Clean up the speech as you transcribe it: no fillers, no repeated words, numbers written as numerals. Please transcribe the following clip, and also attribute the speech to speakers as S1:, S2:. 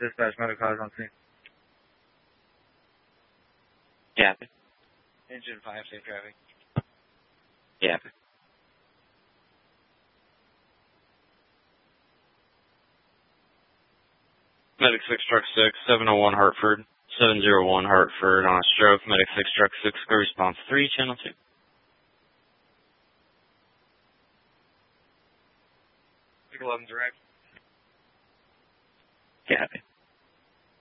S1: Dispatch, medical cars on scene.
S2: Yeah.
S1: Engine 5, safe driving.
S2: Yeah. Medic 6, Truck 6, 701 Hartford, 701 Hartford on a stroke. Medic 6, Truck 6, go response 3, channel 2.
S1: 11 direct.
S2: Yeah.